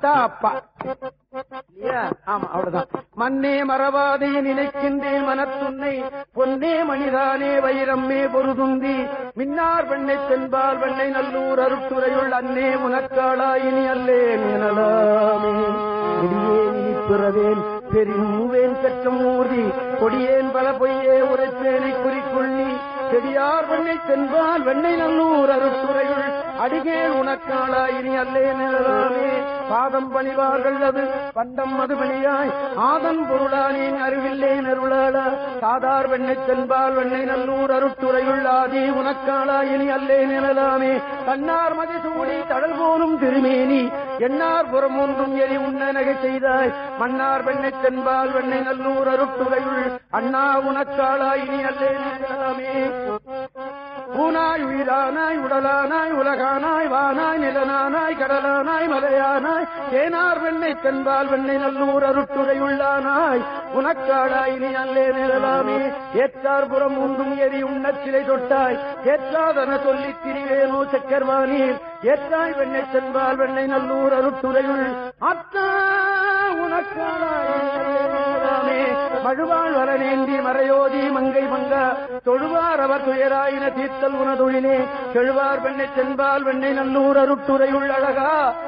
அத்தா அப்பா ஆமா அவ்வளவுதான். மண்ணே மறவாதே நினைக்கின்றேன் மனத்துன்னை பொன்னே மணிதானே வைரம்மே பொருதுந்தி மின்னார் வெண்ணை தென்பால் வெண்ணை நல்லூர் அருட்டுரையுள் அன்னே உனக்காளாயினி அல்லேன் எனலாமே. கொடியேன் இனிப்பிறவேன் பெருவேன் கற்றம் ஊர்தி கொடியேன் பல பொய்யே உரைப்பேனை குறிக்கொள்ளி செடியார் வெண்ணை தென்பால் வெண்ணை நல்லூர் அருட்டுரையுள் அடிகேன் உனக்காளாயினி அல்லேன் எனலாமே. பாதம் பணிவார்கள் அது பண்டம் மதுபணியாய் ஆதன் பொருளானேன் அறிவில்லேன் அருளாளா சாதார் வெண்ணை தென்பால் வெண்ணை நல்லூர் அருட்டுரையுள் ஆதி உனக்காளா இனி அல்லேன் எனலாமே. தன்னார் மதிசூடி தடல் போலும் திருமேனி எண்ணார் புறம் ஒன்றும் எரி உண்ண நகை செய்தாய் மன்னார் வெண்ணை தென்பால் வெண்ணை நல்லூர் அருட்டுரையுள் அண்ணா உனக்காளா இனி அல்லேன் எனலாமே. பூனாய் உயிரானாய் உடலானாய் உலகானாய் வானாய் நிலனானாய் கடலானாய் மலையானாய் தேனார் வெண்ணை தென்பால் வெண்ணை நல்லூர் அருட்டுரையுள்ளானாய் உனக்காடாய் நீ அல்லே நிழலாமே. ஏற்றார் புறம் ஒன்றும் எரி உண்ணச் சிலை தொட்டாய் ஏற்றாதன சொல்லித் திரிவேனோ சக்கர்வானீர் ஏற்றாய் வெண்ணை தென்பால் வெண்ணை நல்லூர் அருட்டுரையுள் அத்தா உனக்காடாய் மழுவாள் வரநேந்தி மறையோதி மங்கை மங்கா தொழுவார் அவர் துயராயின தீர்த்தல் உனதொழிலே செழுவார் வெண்ணை தென்பால் வெண்ணை நல்லூர் அருட்டுரையுள் அழகா